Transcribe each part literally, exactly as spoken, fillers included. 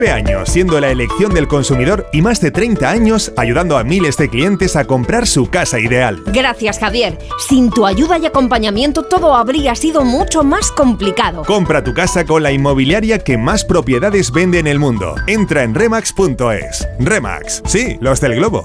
años siendo la elección del consumidor y más de treinta años ayudando a miles de clientes a comprar su casa ideal. Gracias, Javier. Sin tu ayuda y acompañamiento todo habría sido mucho más complicado. Compra tu casa con la inmobiliaria que más propiedades vende en el mundo. Entra en remax punto es. Remax, sí, los del globo.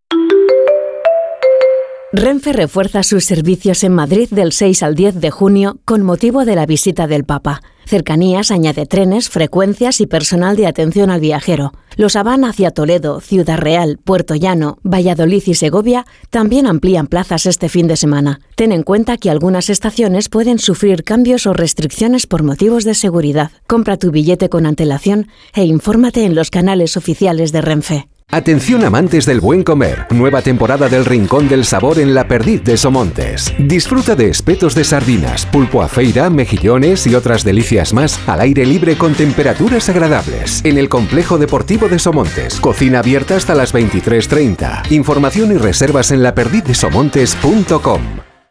Renfe refuerza sus servicios en Madrid del seis al diez de junio con motivo de la visita del Papa. Cercanías añade trenes, frecuencias y personal de atención al viajero. Los Avan hacia Toledo, Ciudad Real, Puerto Llano, Valladolid y Segovia también amplían plazas este fin de semana. Ten en cuenta que algunas estaciones pueden sufrir cambios o restricciones por motivos de seguridad. Compra tu billete con antelación e infórmate en los canales oficiales de Renfe. Atención amantes del buen comer, nueva temporada del Rincón del Sabor en La Perdiz de Somontes. Disfruta de espetos de sardinas, pulpo a feira, mejillones y otras delicias más al aire libre con temperaturas agradables. En el Complejo Deportivo de Somontes, cocina abierta hasta las veintitrés treinta. Información y reservas en la perdiz de somontes punto com.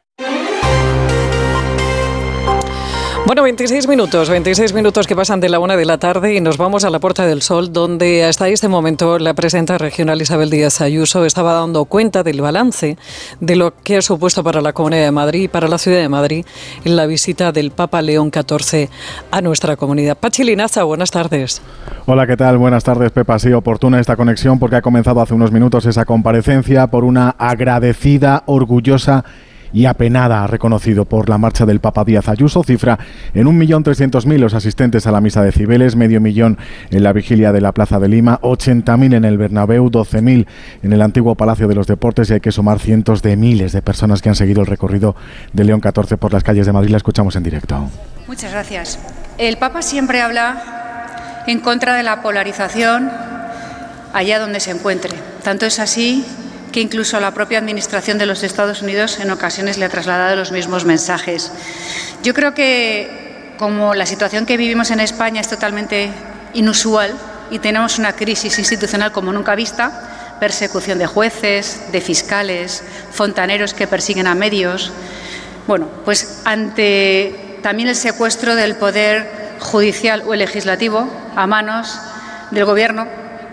Bueno, veintiséis minutos, veintiséis minutos que pasan de la una de la tarde y nos vamos a la Puerta del Sol, donde hasta este momento la presidenta regional Isabel Díaz Ayuso estaba dando cuenta del balance de lo que ha supuesto para la Comunidad de Madrid y para la Ciudad de Madrid en la visita del Papa León catorce a nuestra comunidad. Pachi Linaza, buenas tardes. Hola, ¿qué tal? Buenas tardes, Pepa. Sí, oportuna esta conexión porque ha comenzado hace unos minutos esa comparecencia por una agradecida, orgullosa y apenada, reconocido por la marcha del Papa Díaz Ayuso, cifra en un millón trescientos mil los asistentes a la misa de Cibeles, medio millón en la vigilia de la Plaza de Lima, ochenta mil en el Bernabéu, doce mil en el antiguo Palacio de los Deportes y hay que sumar cientos de miles de personas que han seguido el recorrido de León catorce por las calles de Madrid. La escuchamos en directo. Muchas gracias. El Papa siempre habla en contra de la polarización allá donde se encuentre. Tanto es así que incluso la propia Administración de los Estados Unidos en ocasiones le ha trasladado los mismos mensajes. Yo creo que, como la situación que vivimos en España es totalmente inusual y tenemos una crisis institucional como nunca vista, persecución de jueces, de fiscales, fontaneros que persiguen a medios, bueno, pues ante también el secuestro del poder judicial o el legislativo a manos del Gobierno,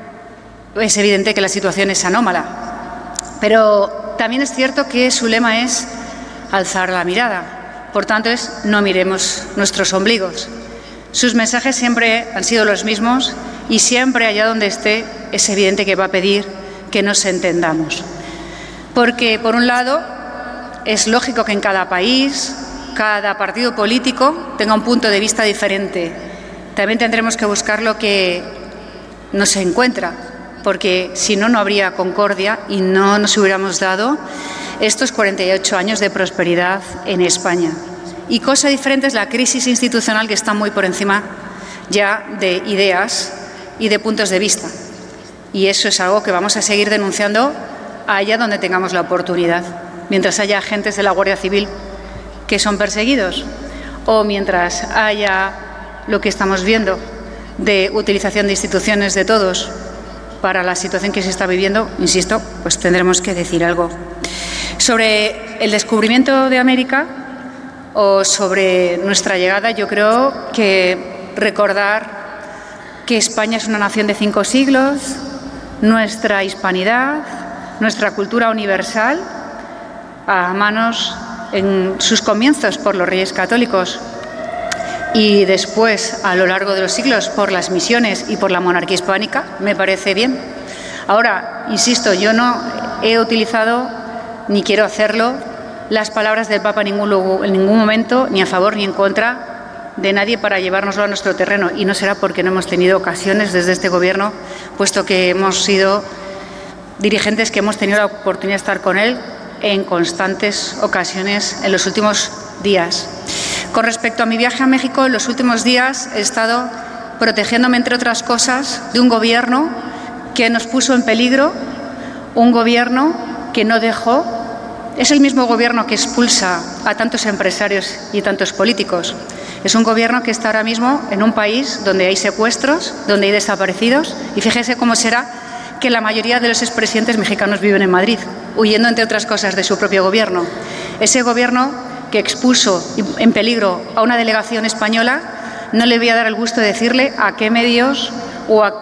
es evidente que la situación es anómala. Pero también es cierto que su lema es alzar la mirada. Por tanto, es no miremos nuestros ombligos. Sus mensajes siempre han sido los mismos y siempre allá donde esté es evidente que va a pedir que nos entendamos. Porque, por un lado, es lógico que en cada país, cada partido político tenga un punto de vista diferente. También tendremos que buscar lo que nos encuentra, porque si no, no habría concordia y no nos hubiéramos dado estos cuarenta y ocho años de prosperidad en España. Y cosa diferente es la crisis institucional que está muy por encima ya de ideas y de puntos de vista. Y eso es algo que vamos a seguir denunciando allá donde tengamos la oportunidad. Mientras haya agentes de la Guardia Civil que son perseguidos o mientras haya lo que estamos viendo de utilización de instituciones de todos para la situación que se está viviendo, insisto, pues tendremos que decir algo. Sobre el descubrimiento de América o sobre nuestra llegada, yo creo que recordar que España es una nación de cinco siglos, nuestra hispanidad, nuestra cultura universal, a manos en sus comienzos por los Reyes Católicos y después, a lo largo de los siglos, por las misiones y por la monarquía hispánica, me parece bien. Ahora, insisto, yo no he utilizado, ni quiero hacerlo, las palabras del Papa en ningún, en ningún momento, ni a favor ni en contra de nadie para llevárnoslo a nuestro terreno. Y no será porque no hemos tenido ocasiones desde este Gobierno, puesto que hemos sido dirigentes que hemos tenido la oportunidad de estar con él en constantes ocasiones en los últimos días. Con respecto a mi viaje a México, en los últimos días he estado protegiéndome, entre otras cosas, de un gobierno que nos puso en peligro, un gobierno que no dejó, es el mismo gobierno que expulsa a tantos empresarios y tantos políticos. Es un gobierno que está ahora mismo en un país donde hay secuestros, donde hay desaparecidos, y fíjese cómo será que la mayoría de los expresidentes mexicanos viven en Madrid, huyendo, entre otras cosas, de su propio gobierno. Ese gobierno que expuso en peligro a una delegación española, no le voy a dar el gusto de decirle a qué medios o a